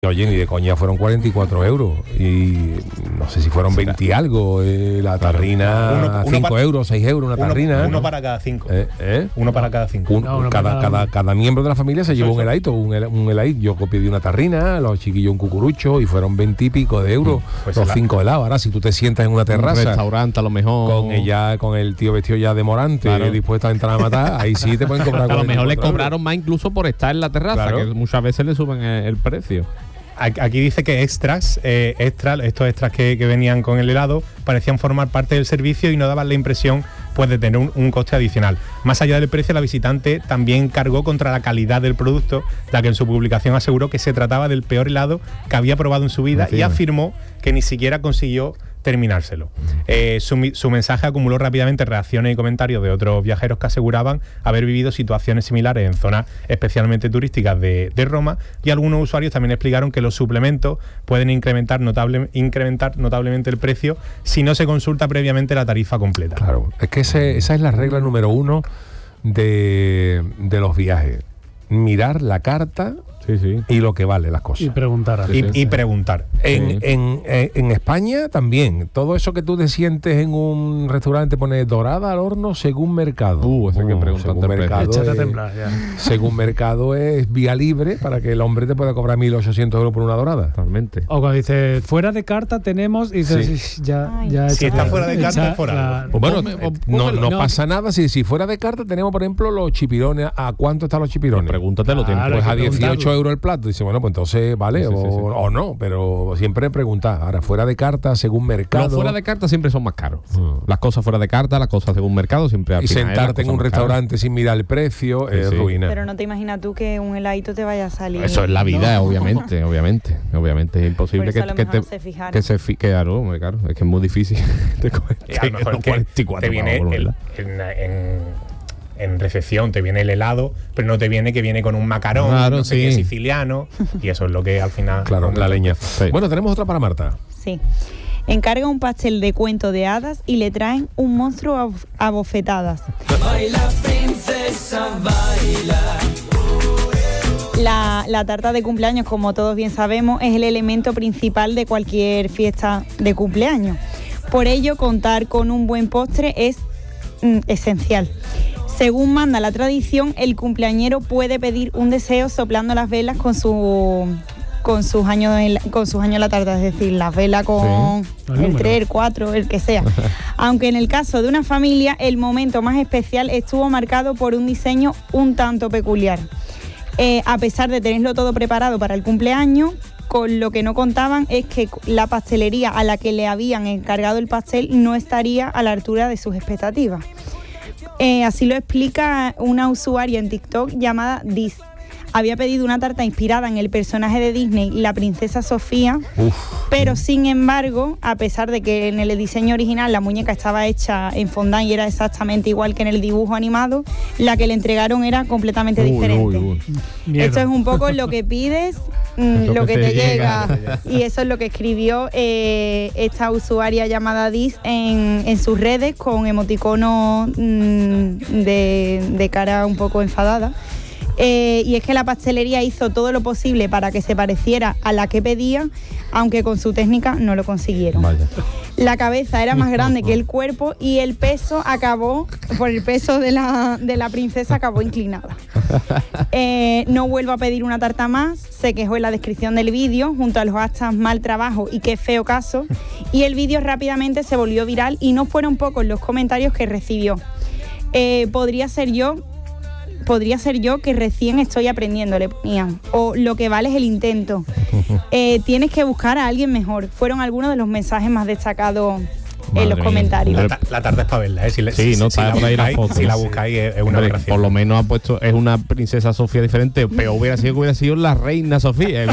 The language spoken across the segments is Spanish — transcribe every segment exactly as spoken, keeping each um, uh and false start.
Oye, ni de coña fueron cuarenta y cuatro euros y no sé si fueron veinte y algo, eh, la tarrina cinco euros, seis euros una tarrina. Uno, uno ¿no? para cada cinco. Eh, ¿eh? Uno para cada cinco. Un, no, cada, cada, cada, cada miembro de la familia se llevó un heladito, un, hel un heladito. Yo pedí una tarrina, los chiquillos un cucurucho y fueron veinte y pico de euros, pues los cinco helados. Ahora, si tú te sientas en una terraza, un restaurante a lo mejor, con ella, con el tío vestido ya de morante, claro, dispuesto a entrar a matar, ahí sí te pueden cobrar. A lo mejor le cobraron más incluso por estar en la terraza, claro, que muchas veces le suben el, el precio. Aquí dice que extras, eh, extra, estos extras que, que venían con el helado parecían formar parte del servicio y no daban la impresión pues de tener un, un coste adicional. Más allá del precio, la visitante también cargó contra la calidad del producto, ya que en su publicación aseguró que se trataba del peor helado que había probado en su vida y afirmó que ni siquiera consiguió terminárselo. Eh, su, su mensaje acumuló rápidamente reacciones y comentarios de otros viajeros que aseguraban haber vivido situaciones similares en zonas especialmente turísticas de, de Roma, y algunos usuarios también explicaron que los suplementos pueden incrementar, notable, incrementar notablemente el precio si no se consulta previamente la tarifa completa. Claro, es que ese, esa es la regla número uno de, de los viajes. Mirar la carta. Sí, sí. Y lo que vale las cosas. Y preguntar. Y, y preguntar. En, sí. en, en, en España también. Todo eso que tú te sientes en un restaurante, pone dorada al horno según mercado. Uh, ese uh, que preguntan según mercado, es, temblar, según mercado es vía libre para que el hombre te pueda cobrar mil ochocientos euros por una dorada. Totalmente. O cuando dice fuera de carta tenemos y dices sí. ya, ya si está fuera de carta es fuera. La, pues bueno, o, o, no, no, no pasa nada si, si fuera de carta tenemos, por ejemplo, los chipirones. ¿A cuánto están los chipirones? Pues pregúntatelo. Claro, pues a dieciocho euros el plato. Dice, bueno, pues entonces vale, sí, sí, o, sí, sí. o no, pero siempre preguntar. Ahora, fuera de carta, según mercado. Los fuera de carta siempre son más caros. Mm. Las cosas fuera de carta, las cosas según mercado siempre al Y final sentarte en un restaurante caras. sin mirar el precio sí, es sí. ruina. Pero no te imaginas tú que un heladito te vaya a salir. Eso es la vida, no. obviamente, obviamente. Obviamente es imposible que, que te se fijaron. que se fi claro, claro, es que es muy difícil. te y a lo mejor que te viene el, el, en, en en recepción te viene el helado, pero no te viene que viene con un macarón, claro, no sé sí. qué, siciliano, y eso es lo que al final... Claro, la leña. Sí. Bueno, tenemos otra para Marta. Sí. Encarga un pastel de cuento de hadas y le traen un monstruo a bofetadas. Baila, princesa, baila. La, la tarta de cumpleaños, como todos bien sabemos, es el elemento principal de cualquier fiesta de cumpleaños. Por ello, contar con un buen postre es mm, esencial. Según manda la tradición, el cumpleañero puede pedir un deseo soplando las velas con su con sus años en la, con sus años en la tarta, es decir, las velas con sí. el tres, el cuatro, el que sea. Aunque en el caso de una familia, el momento más especial estuvo marcado por un diseño un tanto peculiar. Eh, a pesar de tenerlo todo preparado para el cumpleaños, con lo que no contaban es que la pastelería a la que le habían encargado el pastel no estaría a la altura de sus expectativas. Eh, así lo explica una usuaria en TikTok llamada Diz. Había pedido una tarta inspirada en el personaje de Disney, la princesa Sofía, Uf. pero sin embargo, a pesar de que en el diseño original la muñeca estaba hecha en fondant y era exactamente igual que en el dibujo animado, la que le entregaron era completamente uy, diferente. Uy, uy. Esto es un poco lo que pides, mmm, lo que, que te, te llega. llega. Y eso es lo que escribió eh, esta usuaria llamada Diz en, en sus redes con emoticonos mmm, de, de cara un poco enfadada. Eh, y es que la pastelería hizo todo lo posible para que se pareciera a la que pedía, aunque con su técnica no lo consiguieron. Vaya. La cabeza era más grande que el cuerpo y el peso acabó, por el peso de la, de la princesa acabó inclinada. Eh, no vuelvo a pedir una tarta más, se quejó en la descripción del vídeo, junto a los hashtags mal trabajo y qué feo caso, y el vídeo rápidamente se volvió viral y no fueron pocos los comentarios que recibió. Eh, podría ser yo... Podría ser yo que recién estoy aprendiendo, le ponían. O lo que vale es el intento. Eh, tienes que buscar a alguien mejor. Fueron algunos de los mensajes más destacados Madre en los comentarios. La, la tarde es para verla, ¿eh? Si, sí, si, no si, está si por ahí la buscáis, foto. Si la buscáis es, es una Hombre, por lo menos ha puesto, es una princesa Sofía diferente, pero hubiera sido que hubiera sido la reina Sofía.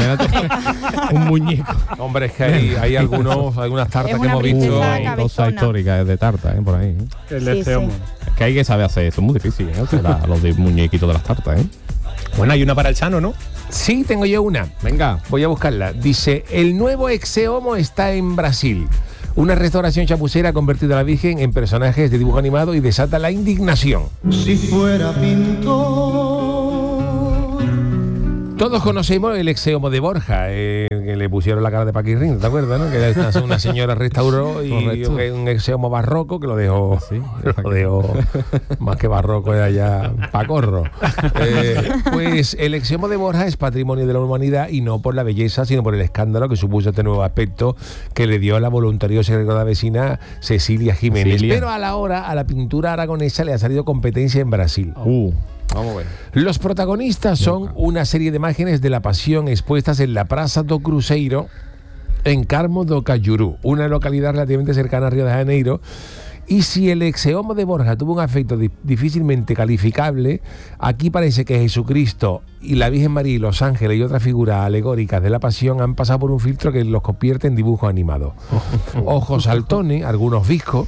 Un muñeco. Hombre, es que hay, hay algunos, algunas tartas que hemos visto. Cosas históricas de tarta, ¿eh? Por ahí. ¿eh? El de sí, sí. Es que hay que saber hacer eso, es muy difícil, ¿eh? La, los de muñequitos de las tartas, ¿eh? Bueno, hay una para el Chano, ¿no? Sí, tengo yo una. Venga, voy a buscarla. Dice, el nuevo Exeomo está en Brasil. Una restauración chapucera ha convertido a la Virgen en personajes de dibujo animado y desata la indignación. Si fuera pintor, Todos conocemos el exeomo de Borja, eh, que le pusieron la cara de Paquirrín, ¿te acuerdas? ¿No? Que esta, una señora restauró y Correcto. un exeomo barroco que lo dejó, Sí, lo dejó más que barroco, era ya pacorro. Eh, pues el exeomo de Borja es patrimonio de la humanidad y no por la belleza, sino por el escándalo que supuso este nuevo aspecto que le dio la voluntariosa y recordada vecina Cecilia Jiménez. Cecilia. Pero a la hora, a la pintura aragonesa le ha salido competencia en Brasil. Uh, vamos a ver. Los protagonistas son una serie de imágenes de la Pasión expuestas en la Praça do Cruzeiro, en Carmo do Cajuru, una localidad relativamente cercana a Río de Janeiro. Y si el exeomo de Borja tuvo un afecto di- difícilmente calificable, aquí parece que Jesucristo y la Virgen María y los ángeles y otras figuras alegóricas de la Pasión han pasado por un filtro que los convierte en dibujos animados. Ojos saltones, algunos viscos,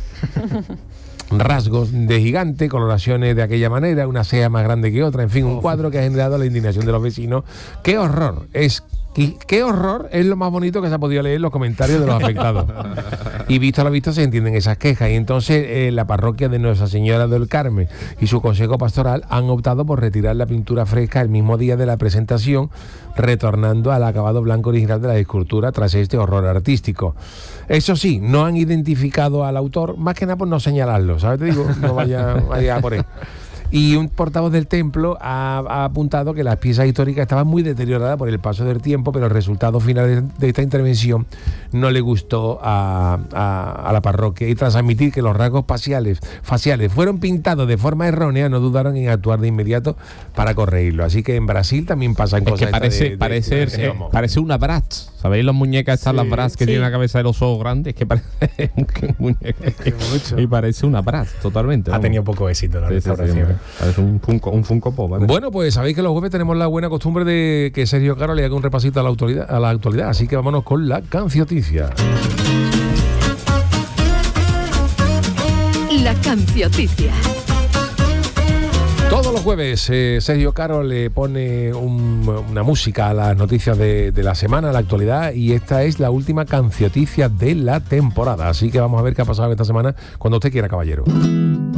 rasgos de gigante, coloraciones de aquella manera, una ceja más grande que otra, en fin, un cuadro que ha generado la indignación de los vecinos. ¡Qué horror! Es qué, qué horror es lo más bonito que se ha podido leer en los comentarios de los afectados. Y visto lo visto se entienden esas quejas. Y entonces eh, la parroquia de Nuestra Señora del Carmen y su consejo pastoral han optado por retirar la pintura fresca el mismo día de la presentación, retornando al acabado blanco original de la escultura tras este horror artístico. Eso sí, no han identificado al autor, más que nada por no señalarlo, ¿sabes? Te digo, no vaya, vaya por ahí. Y un portavoz del templo ha, ha apuntado que las piezas históricas estaban muy deterioradas por el paso del tiempo, pero el resultado final de, de esta intervención no le gustó a, a, a la parroquia. Y tras admitir que los rasgos faciales, faciales fueron pintados de forma errónea, no dudaron en actuar de inmediato para corregirlo. Así que en Brasil también pasan Es cosas que parece, de, de, parece, de- eh, de- parece una Bratz. ¿Sabéis las muñecas estas, Sí. las Bratz que Sí. tienen la cabeza de los ojos grandes? Que parece un muñeca. Y parece una Bratz, totalmente. Ha vamos. tenido poco éxito la Sí, sí, sí, restauración. parece un Funko, un Funko Pop. parece. Bueno, pues sabéis que los jueves tenemos la buena costumbre de que Sergio Caro le haga un repasito a la actualidad, a la actualidad. Así que vámonos con la cancioticia. La cancioticia. Todos los jueves eh, Sergio Caro le pone un- una música a las noticias de, de la semana, a la actualidad, y esta es la última cancioticia de la temporada. Así que vamos a ver qué ha pasado esta semana cuando usted quiera, caballero.